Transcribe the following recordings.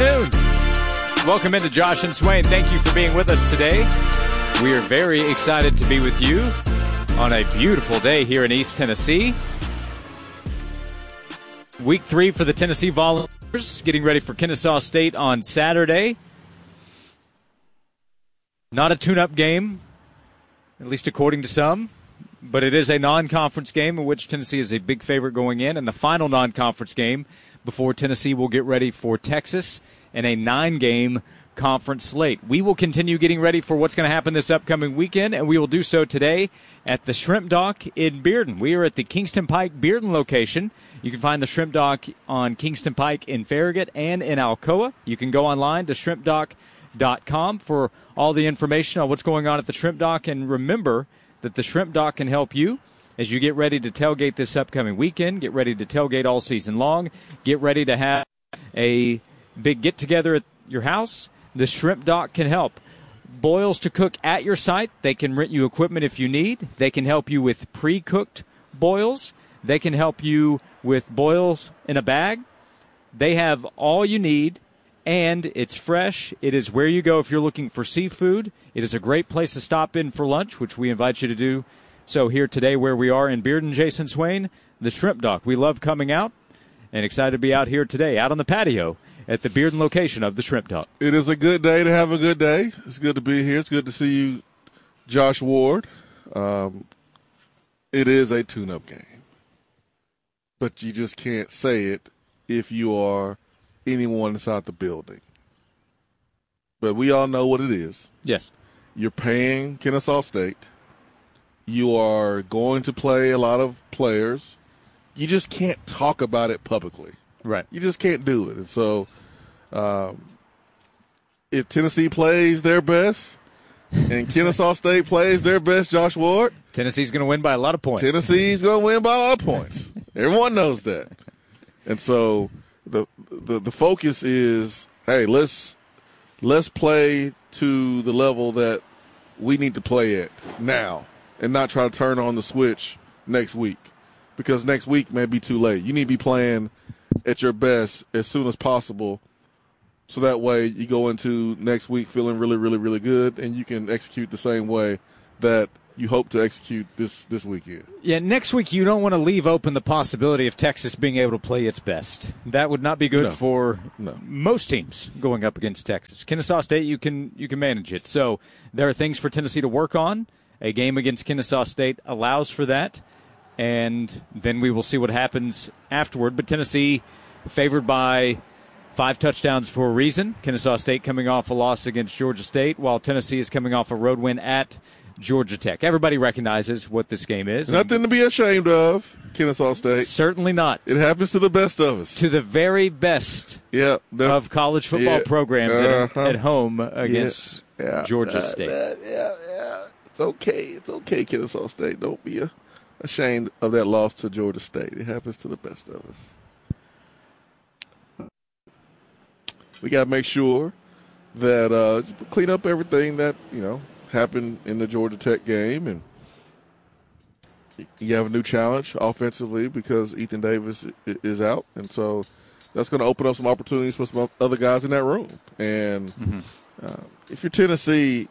afternoon. Welcome into Josh and Swain. Thank you for being with us today. We are very excited to be with you on a beautiful day here in East Tennessee. Week 3 for the Tennessee Volunteers, getting ready for Kennesaw State on Saturday. Not a tune-up game, at least according to some, but it is a non-conference game in which Tennessee is a big favorite going in, and the final non-conference game before Tennessee will get ready for Texas in a 9-game conference slate. We will continue getting ready for what's going to happen this upcoming weekend, and we will do so today at the Shrimp Dock in Bearden. We are at the Kingston Pike Bearden location. You can find the Shrimp Dock on Kingston Pike in Farragut and in Alcoa. You can go online to shrimpdock.com for all the information on what's going on at the Shrimp Dock, and remember that the Shrimp Dock can help you as you get ready to tailgate this upcoming weekend, get ready to tailgate all season long, get ready to have a big get-together at your house. The Shrimp Dock can help. Boils to cook at your site. They can rent you equipment if you need. They can help you with pre-cooked boils. They can help you with boils in a bag. They have all you need, and it's fresh. It is where you go if you're looking for seafood. It is a great place to stop in for lunch, which we invite you to do. So here today where we are in Bearden, Jason Swain, the Shrimp Dock. We love coming out and excited to be out here today, out on the patio at the Bearden location of the Shrimp Dock. It is a good day to have a good day. It's good to be here. It's good to see you, Josh Ward. It is a tune-up game. But you just can't say it if you are anyone inside the building. But we all know what it is. Yes. You're paying Kennesaw State. You are going to play a lot of players. You just can't talk about it publicly. Right. You just can't do it. And so if Tennessee plays their best and Kennesaw State plays their best, Josh Ward, Tennessee's going to win by a lot of points. Tennessee's going to win by a lot of points. Everyone knows that. And so the focus is, hey, let's play to the level that we need to play at now and not try to turn on the switch next week, because next week may be too late. You need to be playing at your best as soon as possible, so that way you go into next week feeling really, really, really good, and you can execute the same way that you hope to execute this weekend. Yeah, next week you don't want to leave open the possibility of Texas being able to play its best. That would not be good for most teams going up against Texas. Kennesaw State, you can manage it. So there are things for Tennessee to work on. A game against Kennesaw State allows for that, and then we will see what happens afterward. But Tennessee favored by 5 touchdowns for a reason. Kennesaw State coming off a loss against Georgia State, while Tennessee is coming off a road win at Georgia Tech. Everybody recognizes what this game is. Nothing to be ashamed of, Kennesaw State. Certainly not. It happens to the best of us. To the very best of college football programs at home against Georgia State. It's okay. It's okay, Kennesaw State. Don't be ashamed of that loss to Georgia State. It happens to the best of us. We got to make sure that clean up everything that, happened in the Georgia Tech game. And you have a new challenge offensively because Ethan Davis is out. And so that's going to open up some opportunities for some other guys in that room. And if you're Tennessee,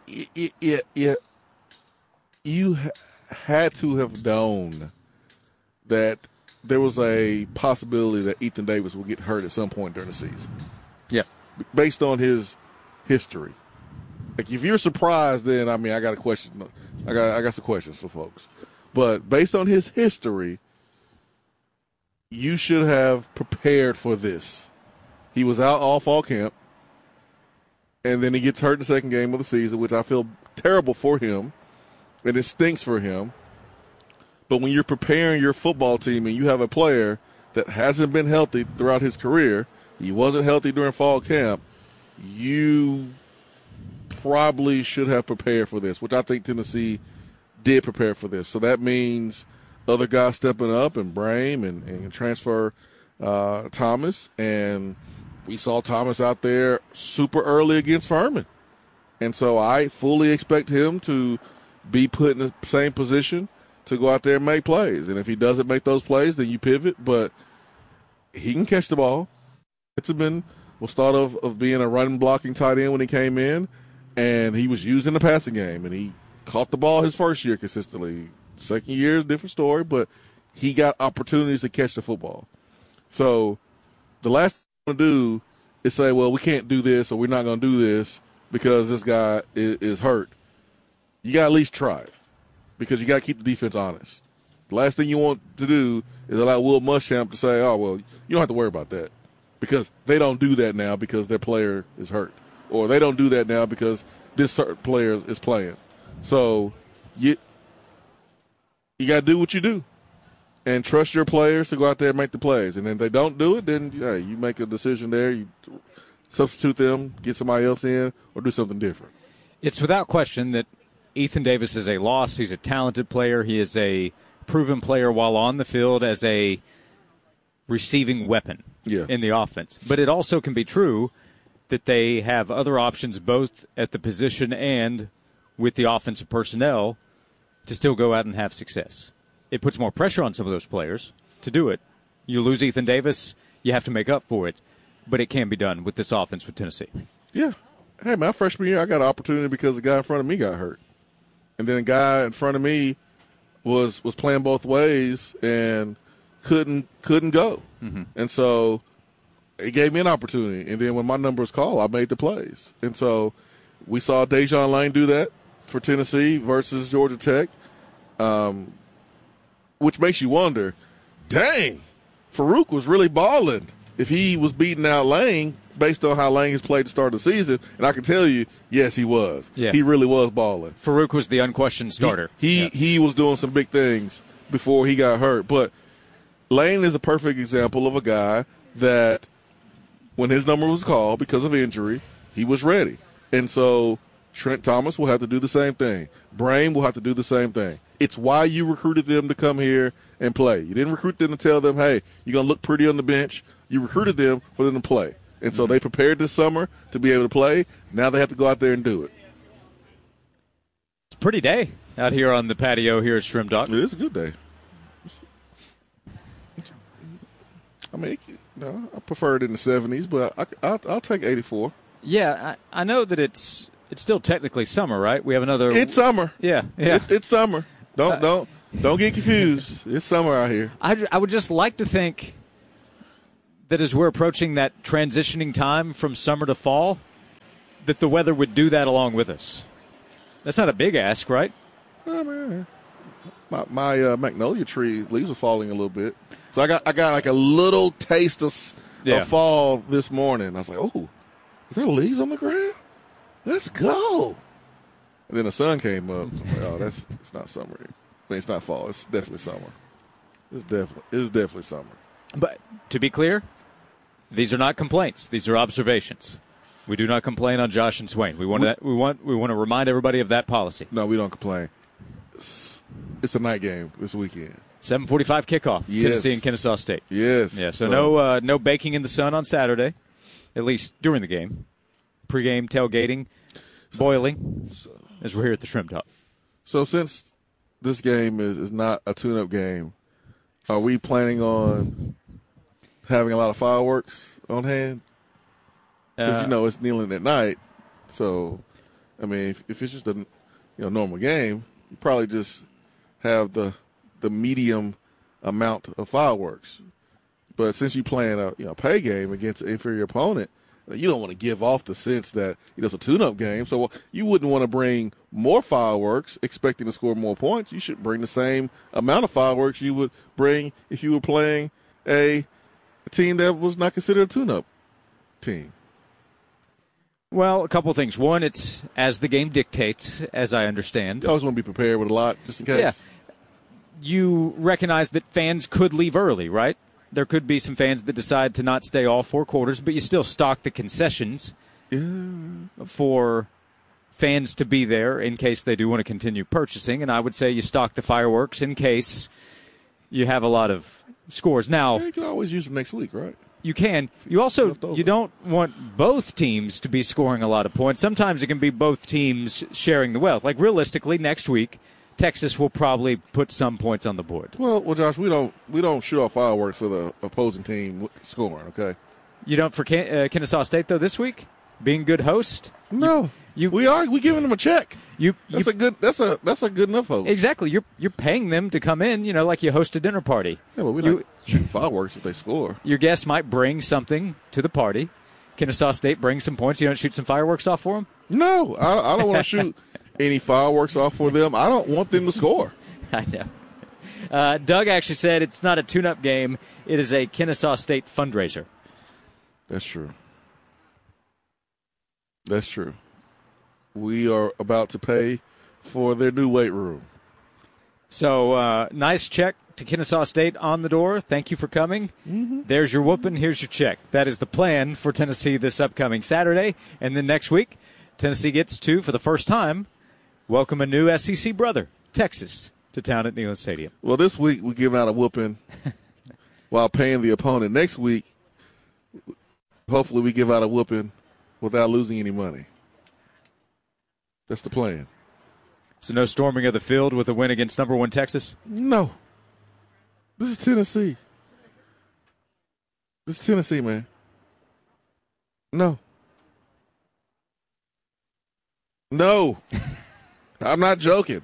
you had to have known that there was a possibility that Ethan Davis would get hurt at some point during the season. Yeah. Based on his history. Like, if you're surprised, then, I got a question. I got some questions for folks. But based on his history, you should have prepared for this. He was out all fall camp, and then he gets hurt in the second game of the season, which I feel terrible for him, and it stinks for him. But when you're preparing your football team and you have a player that hasn't been healthy throughout his career, he wasn't healthy during fall camp, you probably should have prepared for this, which I think Tennessee did prepare for this. So that means other guys stepping up and Brame and transfer Thomas. And we saw Thomas out there super early against Furman. And so I fully expect him to be put in the same position to go out there and make plays. And if he doesn't make those plays, then you pivot. But he can catch the ball. It's been was thought of being a run blocking tight end when he came in, and he was used in the passing game, and he caught the ball his first year consistently. Second year is a different story, but he got opportunities to catch the football. So the last thing we want to do is say, well, we can't do this or we're not going to do this because this guy is hurt. You got to at least try it because you got to keep the defense honest. The last thing you want to do is allow Will Muschamp to say, oh, well, you don't have to worry about that because they don't do that now because their player is hurt, or they don't do that now because this certain player is playing. So you got to do what you do and trust your players to go out there and make the plays. And if they don't do it, then you make a decision there. You substitute them, get somebody else in, or do something different. It's without question that Ethan Davis is a loss. He's a talented player. He is a proven player while on the field as a receiving weapon in the offense. But it also can be true that they have other options both at the position and with the offensive personnel to still go out and have success. It puts more pressure on some of those players to do it. You lose Ethan Davis, you have to make up for it. But it can be done with this offense with Tennessee. Yeah. Hey, my freshman year, I got an opportunity because the guy in front of me got hurt. And then a guy in front of me was playing both ways and couldn't go. Mm-hmm. And so it gave me an opportunity. And then when my number was called, I made the plays. And so we saw Dejon Lane do that for Tennessee versus Georgia Tech, which makes you wonder, dang, Farouk was really balling if he was beating out Lane based on how Lane has played to start the season. And I can tell you, yes, he was. Yeah. He really was balling. Farouk was the unquestioned starter. He was doing some big things before he got hurt. But Lane is a perfect example of a guy that when his number was called because of injury, he was ready. And so Trent Thomas will have to do the same thing. Brame will have to do the same thing. It's why you recruited them to come here and play. You didn't recruit them to tell them, hey, you're going to look pretty on the bench. You recruited them for them to play. And so they prepared this summer to be able to play. Now they have to go out there and do it. It's a pretty day out here on the patio here at Shrimp Dock. It is a good day. I mean, I prefer it in the 70s, but I'll take 84. Yeah, I know that it's still technically summer, right? We have another. It's summer. Yeah. It's summer. Don't get confused. It's summer out here. I would just like to think that as we're approaching that transitioning time from summer to fall, that the weather would do that along with us. That's not a big ask, right? My magnolia tree leaves are falling a little bit, so I got like a little taste of fall this morning. I was like, oh, is there leaves on the ground? Let's go. And then the sun came up. I was like, oh, it's not summer. I mean, it's not fall. It's definitely summer. It's definitely summer. But to be clear, these are not complaints. These are observations. We do not complain on Josh and Swain. We want to remind everybody of that policy. No, we don't complain. It's a night game this weekend. 7:45 kickoff. Yes. Tennessee and Kennesaw State. Yes. Yeah. So no baking in the sun on Saturday, at least during the game. Pre-game tailgating, boiling, as we're here at the Shrimp Dock. So since this game is not a tune-up game, are we planning on having a lot of fireworks on hand? Because it's kneeling at night. So, I mean, if it's just a normal game, you probably just have the medium amount of fireworks. But since you're playing a pay game against an inferior opponent, you don't want to give off the sense that it's a tune-up game. So you wouldn't want to bring more fireworks expecting to score more points. You should bring the same amount of fireworks you would bring if you were playing a team that was not considered a tune-up team. Well, a couple of things. One, it's as the game dictates, as I understand. You always want to be prepared with a lot, just in case. Yeah. You recognize that fans could leave early, right? There could be some fans that decide to not stay all four quarters, but you still stock the concessions for fans to be there in case they do want to continue purchasing. And I would say you stock the fireworks in case you have a lot of scores. Now, you can always use them next week, right? You can. You also don't want both teams to be scoring a lot of points. Sometimes it can be both teams sharing the wealth. Like realistically, next week, Texas will probably put some points on the board. Well, Josh, we don't shoot off fireworks for the opposing team scoring. Okay. You don't for Kennesaw State, though, this week? Being good host? No. We giving them a check. That's a good enough host. Exactly. You're paying them to come in, like you host a dinner party. Yeah, but we don't shoot fireworks if they score. Your guests might bring something to the party. Kennesaw State brings some points. You don't shoot some fireworks off for them? No, I don't want to shoot any fireworks off for them. I don't want them to score. I know. Doug actually said it's not a tune-up game. It is a Kennesaw State fundraiser. That's true. That's true. We are about to pay for their new weight room. So, nice check to Kennesaw State on the door. Thank you for coming. Mm-hmm. There's your whooping. Here's your check. That is the plan for Tennessee this upcoming Saturday. And then next week, Tennessee gets to, for the first time, welcome a new SEC brother, Texas, to town at Neyland Stadium. Well, this week we're giving out a whooping while paying the opponent. Next week, hopefully we give out a whooping without losing any money. That's the plan. So no storming of the field with a win against number 1 Texas? No. This is Tennessee. This is Tennessee, man. No. No. I'm not joking.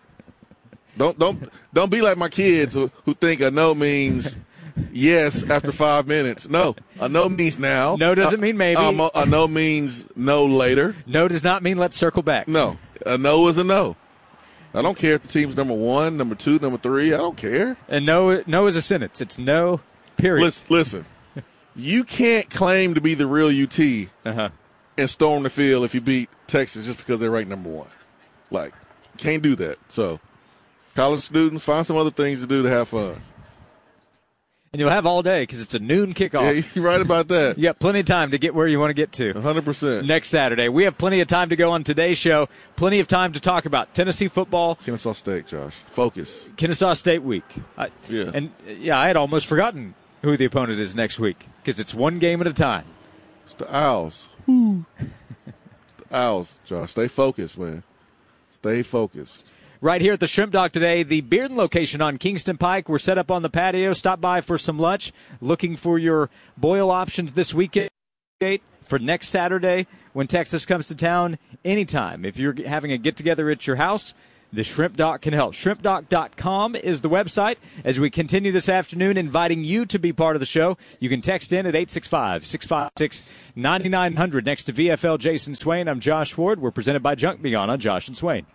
Don't be like my kids who think a no means yes after 5 minutes. No. A no means now. No doesn't mean maybe. A no means no later. No does not mean let's circle back. No. A no is a no. I don't care if the team's number 1, number 2, number 3. I don't care. And no is a sentence. It's no, period. Listen. You can't claim to be the real UT and storm the field if you beat Texas just because they're ranked number 1. Like, can't do that. So, college students, find some other things to do to have fun. And you'll have all day because it's a noon kickoff. Yeah, you're right about that. You have plenty of time to get where you want to get to. 100%. Next Saturday. We have plenty of time to go on today's show. Plenty of time to talk about Tennessee football. Kennesaw State, Josh. Focus. Kennesaw State week. I had almost forgotten who the opponent is next week because it's one game at a time. It's the Owls. It's the Owls, Josh. Stay focused, man. Stay focused. Right here at the Shrimp Dock today, the Bearden location on Kingston Pike. We're set up on the patio. Stop by for some lunch. Looking for your boil options this weekend for next Saturday when Texas comes to town. Anytime. If you're having a get-together at your house, the Shrimp Dock can help. ShrimpDock.com is the website. As we continue this afternoon, inviting you to be part of the show, you can text in at 865-656-9900. Next to VFL Jason Swain, I'm Josh Ward. We're presented by Junk Beyond on Josh and Swain.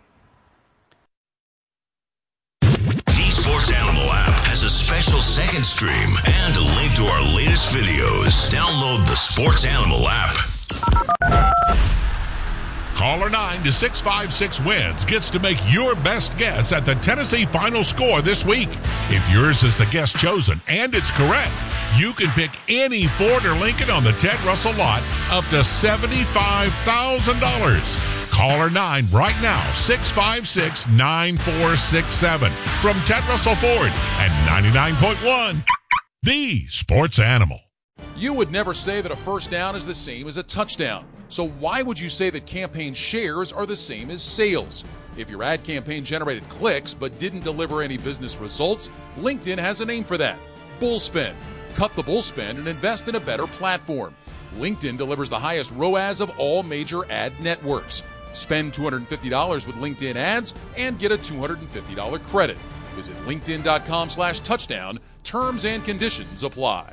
Sports Animal app has a special second stream and a link to our latest videos. Download the Sports Animal app. Caller 9-656-WINS gets to make your best guess at the Tennessee final score this week. If yours is the guess chosen and it's correct, you can pick any Ford or Lincoln on the Ted Russell lot up to $75,000. Caller 9 right now, 656-9467 from Ted Russell Ford and 99.1, the Sports Animal. You would never say that a first down is the same as a touchdown. So why would you say that campaign shares are the same as sales? If your ad campaign generated clicks but didn't deliver any business results, LinkedIn has a name for that. Bullspend. Cut the bullspend and invest in a better platform. LinkedIn delivers the highest ROAS of all major ad networks. Spend $250 with LinkedIn ads and get a $250 credit. Visit linkedin.com/touchdown. Terms and conditions apply.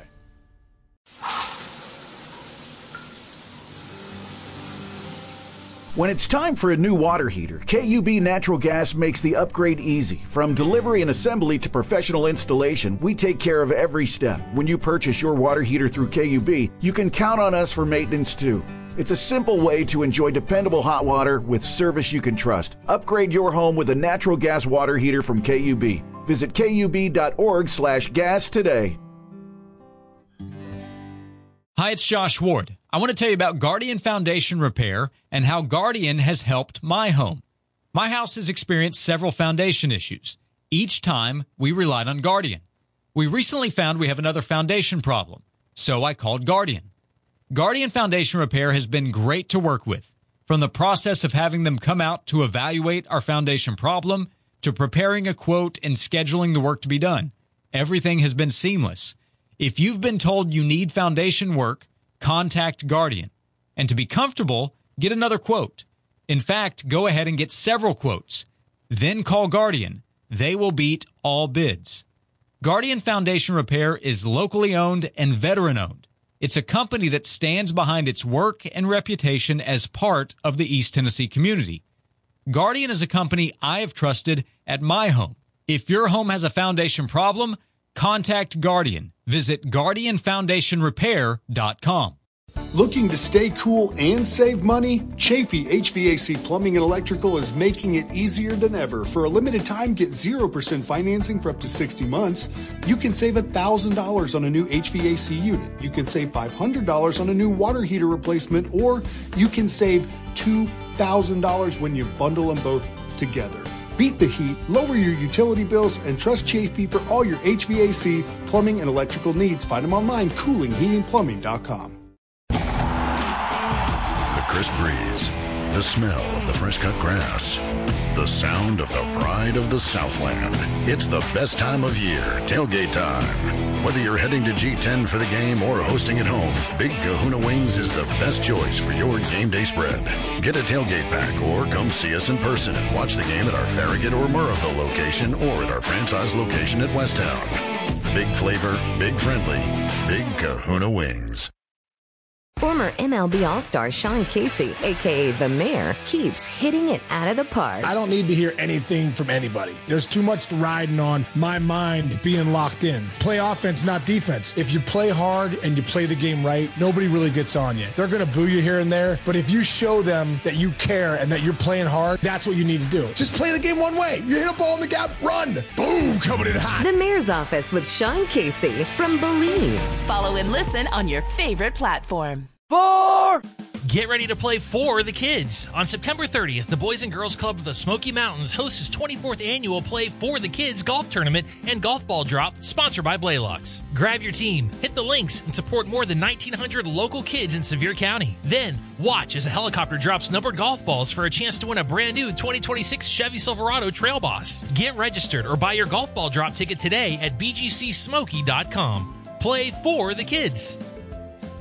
When it's time for a new water heater, KUB Natural Gas makes the upgrade easy. From delivery and assembly to professional installation, we take care of every step. When you purchase your water heater through KUB, you can count on us for maintenance too. It's a simple way to enjoy dependable hot water with service you can trust. Upgrade your home with a natural gas water heater from KUB. Visit KUB.org/gas today. Hi, it's Josh Ward. I want to tell you about Guardian Foundation Repair and how Guardian has helped my home. My house has experienced several foundation issues. Each time, we relied on Guardian. We recently found we have another foundation problem, so I called Guardian. Guardian Foundation Repair has been great to work with. From the process of having them come out to evaluate our foundation problem, to preparing a quote and scheduling the work to be done, everything has been seamless. If you've been told you need foundation work, contact Guardian. And to be comfortable, get another quote. In fact, go ahead and get several quotes. Then call Guardian. They will beat all bids. Guardian Foundation Repair is locally owned and veteran-owned. It's a company that stands behind its work and reputation as part of the East Tennessee community. Guardian is a company I have trusted at my home. If your home has a foundation problem, contact Guardian. Visit GuardianFoundationRepair.com. Looking to stay cool and save money? Chafee HVAC Plumbing and Electrical is making it easier than ever. For a limited time, get 0% financing for up to 60 months. You can save $1,000 on a new HVAC unit. You can save $500 on a new water heater replacement, or you can save $2,000 when you bundle them both together. Beat the heat, lower your utility bills, and trust Chafee for all your HVAC, plumbing, and electrical needs. Find them online, coolingheatingplumbing.com. Crisp breeze, the smell of the fresh cut grass, the sound of the pride of the Southland. It's the best time of year, tailgate time. Whether you're heading to G10 for the game or hosting at home, Big Kahuna Wings is the best choice for your game day spread. Get a tailgate pack or come see us in person and watch the game at our Farragut or Murrahville location or at our franchise location at Westtown. Big flavor, big friendly, Big Kahuna Wings. Former MLB All-Star Sean Casey, a.k.a. The Mayor, keeps hitting it out of the park. I don't need to hear anything from anybody. There's too much riding on my mind being locked in. Play offense, not defense. If you play hard and you play the game right, nobody really gets on you. They're going to boo you here and there, but if you show them that you care and that you're playing hard, that's what you need to do. Just play the game one way. You hit a ball in the gap, run. Boom, coming in hot. The Mayor's Office with Sean Casey from Believe. Follow and listen on your favorite platform. Get ready to play for the kids. On September 30th, the Boys and Girls Club of the Smoky Mountains hosts its 24th annual Play for the Kids golf tournament and golf ball drop, sponsored by Blaylocks. Grab your team, hit the links, and support more than 1,900 local kids in Sevier County. Then, watch as a helicopter drops numbered golf balls for a chance to win a brand new 2026 Chevy Silverado Trail Boss. Get registered or buy your golf ball drop ticket today at bgcsmoky.com. Play for the kids.